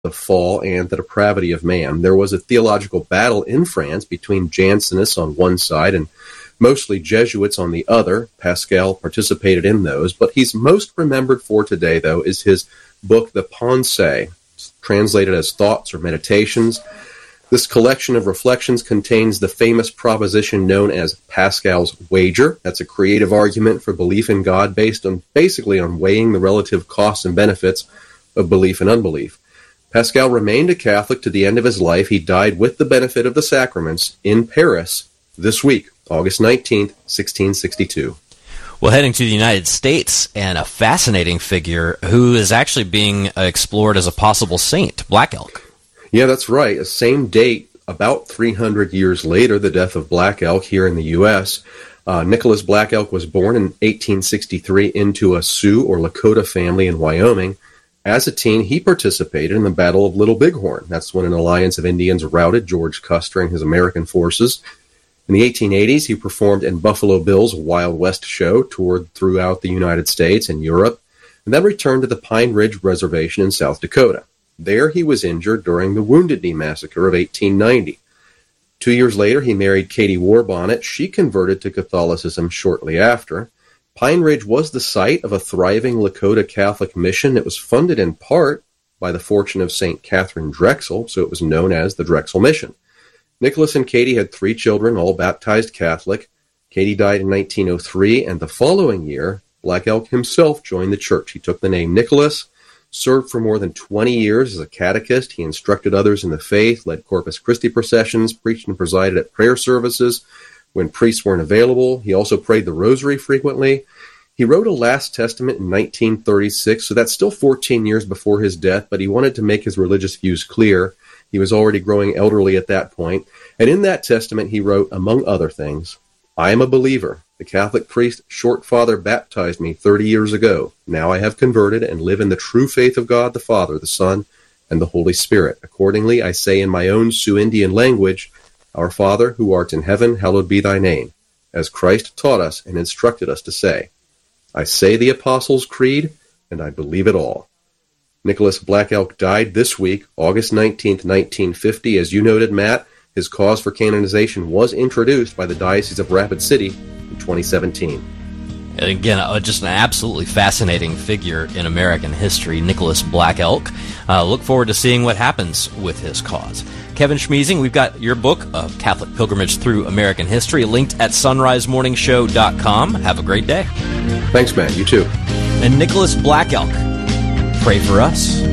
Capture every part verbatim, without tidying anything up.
the fall and the depravity of man. There was a theological battle in France between Jansenists on one side and mostly Jesuits on the other. Pascal participated in those, but he's most remembered for today, though, is his book, The Pensées, translated as Thoughts or Meditations. This collection of reflections contains the famous proposition known as Pascal's wager. That's a creative argument for belief in God based on basically on weighing the relative costs and benefits of belief and unbelief. Pascal remained a Catholic to the end of his life. He died with the benefit of the sacraments in Paris this week, August nineteenth, sixteen sixty-two. Well, heading to the United States, and a fascinating figure who is actually being explored as a possible saint, Black Elk. Yeah, that's right. The same date, about three hundred years later, the death of Black Elk here in the U S Uh, Nicholas Black Elk was born in eighteen sixty-three into a Sioux or Lakota family in Wyoming. As a teen, he participated in the Battle of Little Bighorn. That's when an alliance of Indians routed George Custer and his American forces. In the eighteen eighties, he performed in Buffalo Bill's Wild West show, toured throughout the United States and Europe, and then returned to the Pine Ridge Reservation in South Dakota. There he was injured during the Wounded Knee Massacre of eighteen ninety. Two years later, he married Katie Warbonnet. She converted to Catholicism shortly after. Pine Ridge was the site of a thriving Lakota Catholic mission. It was funded in part by the fortune of Saint Catherine Drexel, so it was known as the Drexel Mission. Nicholas and Katie had three children, all baptized Catholic. Katie died in nineteen oh three, and the following year, Black Elk himself joined the church. He took the name Nicholas, served for more than twenty years as a catechist. He instructed others in the faith, led Corpus Christi processions, preached and presided at prayer services when priests weren't available. He also prayed the rosary frequently. He wrote a Last Testament in nineteen thirty-six, so that's still fourteen years before his death, but he wanted to make his religious views clear. He was already growing elderly at that point. And in that testament, he wrote, among other things, I am a believer. The Catholic priest Short Father baptized me thirty years ago. Now I have converted and live in the true faith of God the Father, the Son, and the Holy Spirit. Accordingly, I say in my own Sioux Indian language, Our Father, who art in heaven, hallowed be thy name, as Christ taught us and instructed us to say. I say the Apostles' Creed, and I believe it all. Nicholas Black Elk died this week, August nineteenth, nineteen fifty. As you noted, Matt, his cause for canonization was introduced by the Diocese of Rapid City in twenty seventeen. And again, uh, just an absolutely fascinating figure in American history, Nicholas Black Elk. Uh, look forward to seeing what happens with his cause. Kevin Schmeezing, we've got your book, of Catholic Pilgrimage Through American History, linked at sunrise morning show dot com. Have a great day. Thanks, Matt. You too. And Nicholas Black Elk, pray for us.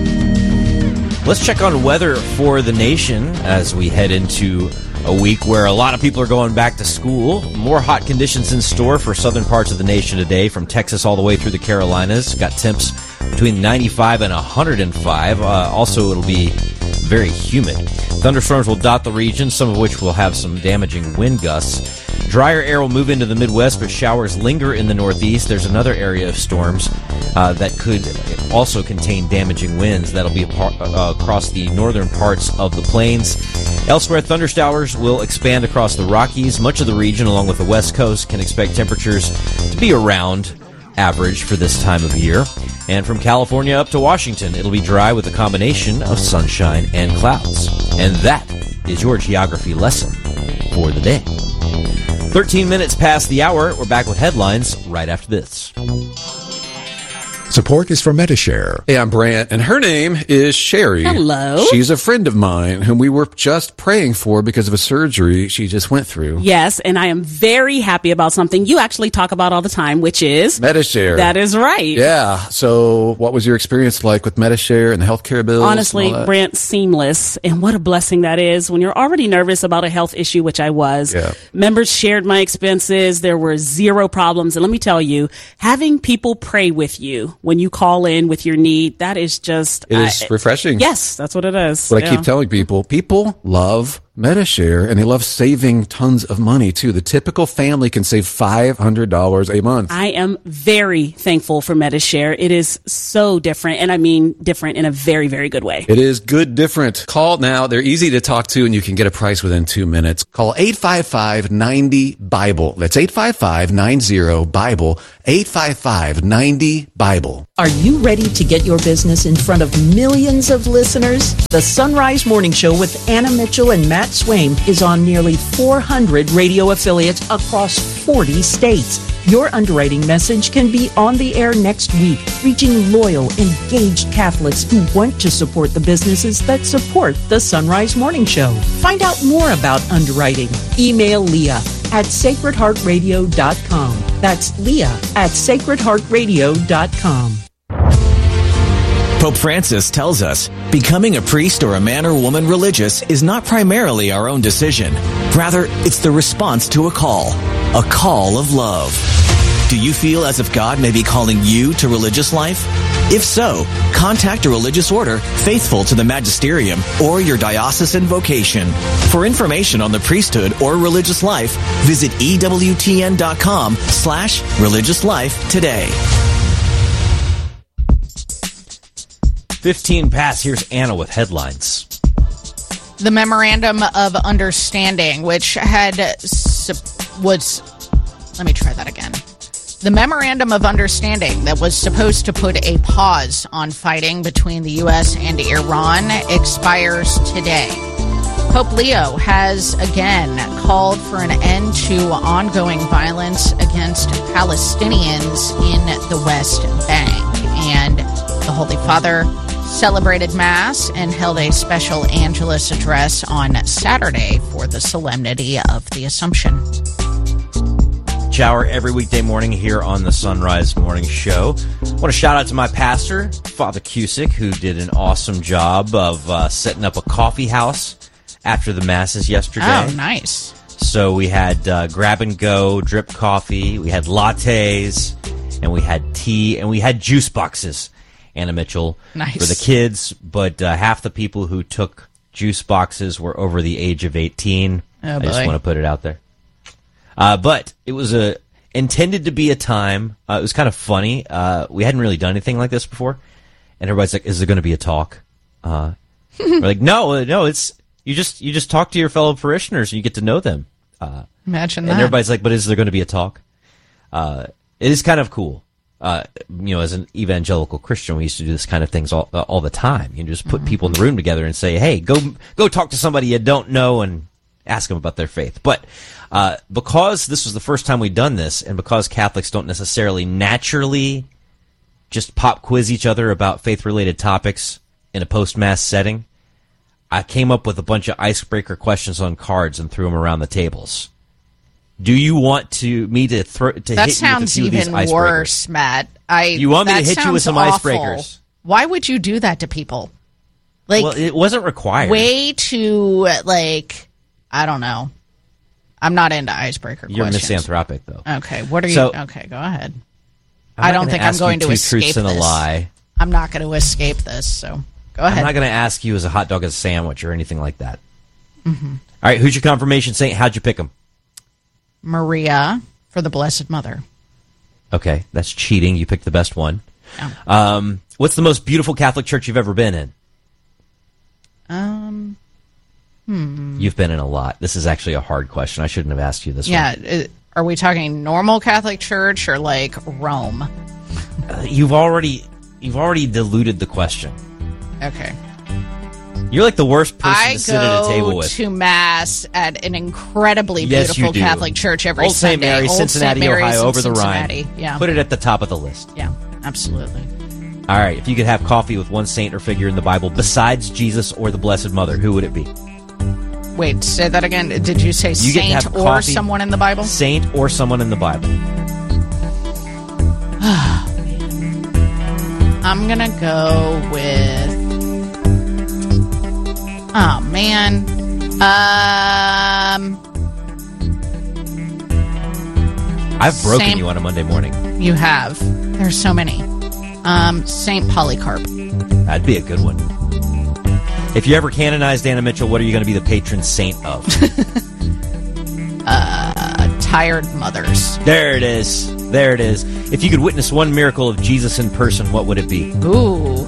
Let's check on weather for the nation as we head into a week where a lot of people are going back to school. More hot conditions in store for southern parts of the nation today, from Texas all the way through the Carolinas. Got temps between ninety-five and one hundred five. Uh, also, it'll be very humid. Thunderstorms will dot the region, some of which will have some damaging wind gusts. Drier air will move into the Midwest, but showers linger in the Northeast. There's another area of storms uh, that could also contain damaging winds. That'll be apart, uh, across the northern parts of the plains. Elsewhere, thundershowers will expand across the Rockies. Much of the region, along with the West Coast, can expect temperatures to be around average for this time of year. And from California up to Washington, it'll be dry with a combination of sunshine and clouds. And that is your geography lesson for the day. thirteen minutes past the hour. We're back with headlines right after this. Support is from Medi-Share. Hey, I'm Brant, and her name is Sherry. Hello. She's a friend of mine whom we were just praying for because of a surgery she just went through. Yes, and I am very happy about something you actually talk about all the time, which is Medi-Share. That is right. Yeah. So what was your experience like with Medi-Share and the healthcare bills? Honestly, Brant, seamless. And what a blessing that is when you're already nervous about a health issue, which I was. Yeah. Members shared my expenses. There were zero problems. And let me tell you, having people pray with you when you call in with your need, that is just... It is I, refreshing. Yes, that's what it is. But yeah. I keep telling people, people love Medi-Share, and they love saving tons of money, too. The typical family can save five hundred dollars a month. I am very thankful for Medi-Share. It is so different, and I mean different in a very, very good way. It is good different. Call now. They're easy to talk to, and you can get a price within two minutes. Call eight five five, nine zero, Bible. That's eight five five, nine zero, Bible. eight five five, nine zero, Bible. Are you ready to get your business in front of millions of listeners? The Sunrise Morning Show with Anna Mitchell and Matt Swaim is on nearly four hundred radio affiliates across forty states. Your underwriting message can be on the air next week, reaching loyal, engaged Catholics who want to support the businesses that support the Sunrise Morning Show. Find out more about underwriting. Email Leah at sacred heart radio dot com. That's Leah at sacred heart radio dot com. Pope Francis tells us becoming a priest or a man or woman religious is not primarily our own decision. Rather, it's the response to a call, a call of love. Do you feel as if God may be calling you to religious life? If so, contact a religious order faithful to the magisterium or your diocesan vocation. For information on the priesthood or religious life, visit E W T N dot com slash religious life today. fifteen past, here's Anna with headlines. The Memorandum of Understanding, which had was, let me try that again. The Memorandum of Understanding that was supposed to put a pause on fighting between the U S and Iran expires today. Pope Leo has again called for an end to ongoing violence against Palestinians in the West Bank. And the Holy Father celebrated Mass and held a special Angelus address on Saturday for the Solemnity of the Assumption. Shower every weekday morning here on the Sunrise Morning Show. I want to shout out to my pastor, Father Cusick, who did an awesome job of uh, setting up a coffee house after the Masses yesterday. Oh, nice. So we had uh, grab-and-go drip coffee, we had lattes, and we had tea, and we had juice boxes, Anna Mitchell, nice. for the kids. But uh, half the people who took juice boxes were over the age of eighteen. Oh, I boy. just want to put it out there. Uh, but it was a intended to be a time. Uh, it was kind of funny. Uh, we hadn't really done anything like this before, and everybody's like, "Is there going to be a talk?" Uh, we're like, "No, no. It's you just you just talk to your fellow parishioners and you get to know them." Uh, Imagine that. And everybody's like, "But is there going to be a talk?" Uh, it is kind of cool. Uh, you know, as an evangelical Christian, we used to do this kind of things all uh, all the time. You just put mm-hmm. people in the room together and say, "Hey, go go talk to somebody you don't know and ask them about their faith." But uh, because this was the first time we'd done this, and because Catholics don't necessarily naturally just pop quiz each other about faith-related topics in a post-Mass setting, I came up with a bunch of icebreaker questions on cards and threw them around the tables. Do you want to me to throw to that hit you with a few of these icebreakers? That sounds even worse, Matt. I you want me that to hit you with some awful. icebreakers? Why would you do that to people? Like, well, it wasn't required. Way too like I don't know. I'm not into icebreaker You're questions. misanthropic, though. Okay, what are you? So, okay, go ahead. I'm I don't think I'm going to two escape truths and this. a lie. I'm not going to escape this. So go ahead. I'm not going to ask you as a hot dog as a sandwich or anything like that. Mm-hmm. All right, who's your confirmation saint? How'd you pick them? Maria for the Blessed Mother. Okay, that's cheating. You picked the best one. Oh. Um, what's the most beautiful Catholic church you've ever been in? Um, hmm. You've been in a lot. This is actually a hard question. I shouldn't have asked you this yeah, one. Yeah, are we talking normal Catholic church or like Rome? Uh, you've already you've already diluted the question. Okay. You're like the worst person I to sit at a table with. I go to Mass at an incredibly yes, beautiful you do. Catholic church every Old Saint Sunday. Mary, Old Cincinnati, Saint Mary's Ohio, over the Cincinnati. Rhine. Yeah. Put it at the top of the list. Yeah, absolutely. All right, if you could have coffee with one saint or figure in the Bible besides Jesus or the Blessed Mother, who would it be? Wait, say that again. Did you say you saint or coffee, someone in the Bible? Saint or someone in the Bible. I'm going to go with... Oh, man. Um, I've broken Saint, you on a Monday morning. You have. There's so many. Um, Saint Polycarp. That'd be a good one. If you ever canonized Anna Mitchell, what are you going to be the patron saint of? uh, tired mothers. There it is. There it is. If you could witness one miracle of Jesus in person, what would it be? Ooh.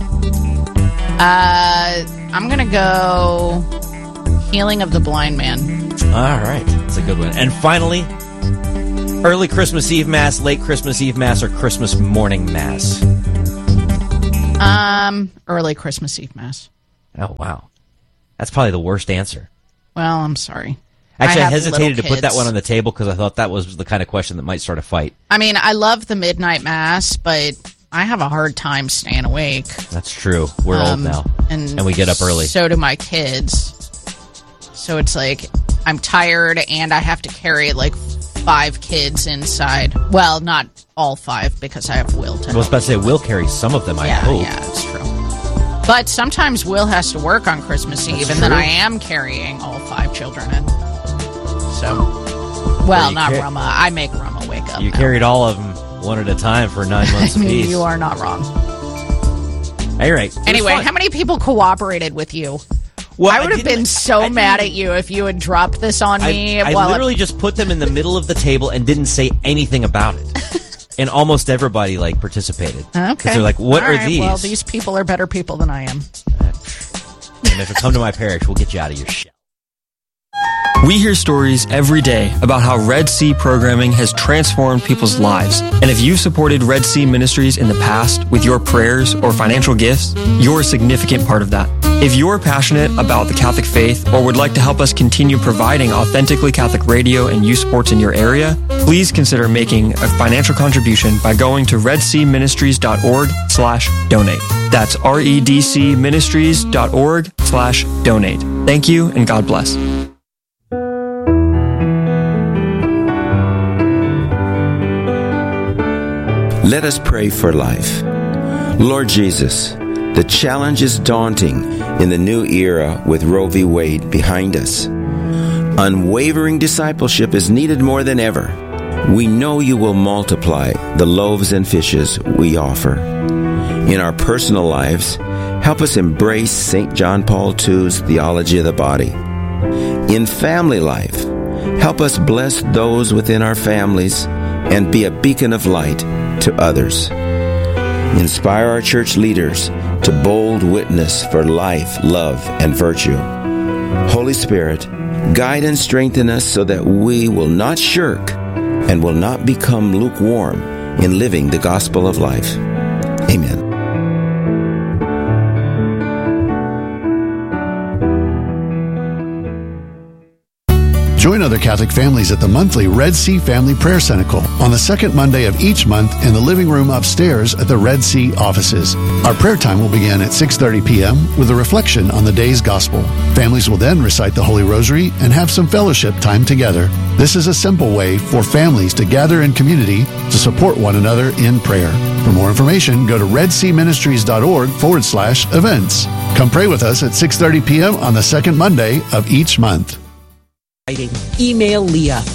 Uh, I'm going to go healing of the blind man. All right. That's a good one. And finally, early Christmas Eve Mass, late Christmas Eve Mass, or Christmas morning Mass? Um, early Christmas Eve Mass. Oh, wow. That's probably the worst answer. Well, I'm sorry. Actually, I, I hesitated to put that one on the table because I thought that was the kind of question that might start a fight. I mean, I love the midnight mass, but I have a hard time staying awake. That's true. We're um, old now, and, and we get up early. So do my kids. So it's like I'm tired, and I have to carry like five kids inside. Well, not all five because I have Will to I was about to say Will carries some of them, I yeah, hope. Yeah, it's true. But sometimes Will has to work on Christmas Eve, That's and true. then I am carrying all five children in. So, well, not car- Rama. I make Rama wake up. You now. carried all of them one at a time for nine months I mean, apiece. you are not wrong. All right. Anyway, how many people cooperated with you? Well, I would have didn't- been so I mad didn't- at you if you had dropped this on me. I, I while literally just put them in the middle of the table and didn't say anything about it. And almost everybody like participated. Okay. 'Cause they're like, what All are right, these? Well, these people are better people than I am. And if you come to my parish, we'll get you out of your shell. We hear stories every day about how Red Sea programming has transformed people's lives. And if you've supported Red Sea Ministries in the past with your prayers or financial gifts, you're a significant part of that. If you're passionate about the Catholic faith or would like to help us continue providing authentically Catholic radio and youth sports in your area, please consider making a financial contribution by going to redseaministries.org slash donate. That's redcministries.org slash donate. Thank you and God bless. Let us pray for life. Lord Jesus, the challenge is daunting in the new era with Roe v. Wade behind us. Unwavering discipleship is needed more than ever. We know you will multiply the loaves and fishes we offer. In our personal lives, help us embrace Saint John Paul the Second's theology of the body. In family life, help us bless those within our families and be a beacon of light to others. Inspire our church leaders to bold witness for life, love, and virtue. Holy Spirit, guide and strengthen us so that we will not shirk and will not become lukewarm in living the gospel of life. Amen. Join other Catholic families at the monthly Red Sea Family Prayer Cenacle on the second Monday of each month in the living room upstairs at the Red Sea offices. Our prayer time will begin at six thirty p.m. with a reflection on the day's gospel. Families will then recite the Holy Rosary and have some fellowship time together. This is a simple way for families to gather in community to support one another in prayer. For more information, go to redseaministries.org forward slash events. Come pray with us at six thirty p.m. on the second Monday of each month. Email Leah